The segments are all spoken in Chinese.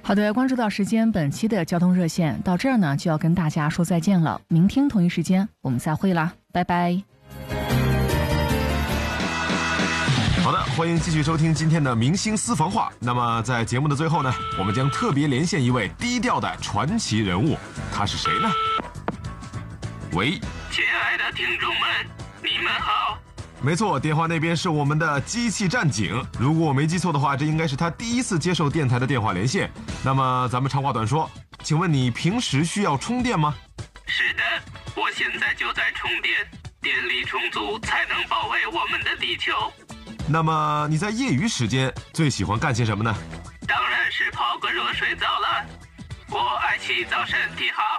好的，关注到时间，本期的交通热线到这儿呢，就要跟大家说再见了。明天同一时间我们再会啦，拜拜。 好的，欢迎继续收听今天的明星私房话。那么在节目的最后呢，我们将特别连线一位低调的传奇人物，他是谁呢？喂， 亲爱的听众们，你们好。 没错，电话那边是我们的机器战警。如果我没记错的话，这应该是他第一次接受电台的电话连线。那么咱们长话短说，请问你平时需要充电吗？ 是的，我现在就在充电，电力充足才能保卫我们的地球。 那么你在业余时间最喜欢干些什么呢？ 当然是泡个热水澡了，我爱洗澡，身体好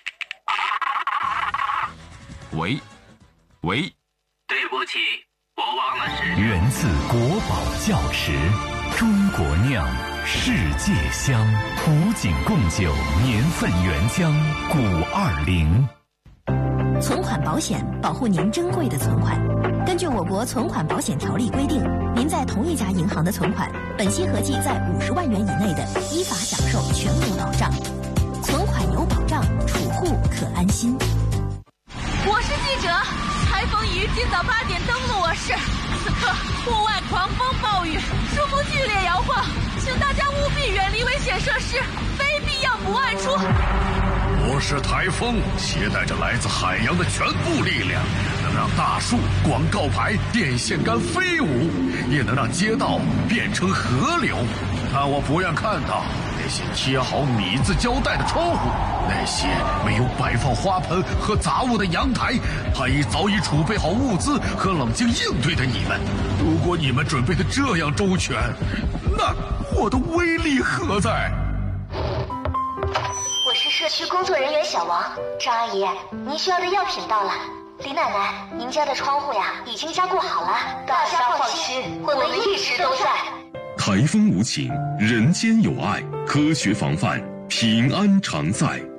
好。 喂， 对不起，我忘了是源自国宝窖池，中国酿，世界香，古井贡酒年份原浆520。 存款保险保护您珍贵的存款。根据我国存款保险条例规定，您在同一家银行的存款，本息合计在50万元以内的，依法享受全额保障。存款有保障，储户可安心。 我是记者，台风于今早8点登陆我市，此刻户外狂风暴雨，树木剧烈摇晃，请大家务必远离危险设施，非必要不外出。 我是台风，携带着来自海洋的全部力量，能让大树、广告牌、电线杆飞舞，也能让街道变成河流。但我不愿看到那些贴好米字胶带的窗户，那些没有摆放花盆和杂物的阳台，还已早已储备好物资和冷静应对的你们。如果你们准备的这样周全，那我的威力何在？ 我是社区工作人员小王。张阿姨，您需要的药品到了。李奶奶，您家的窗户呀已经加固好了，大家放心，我们一直都在。 台风无情，人间有爱，科学防范，平安常在。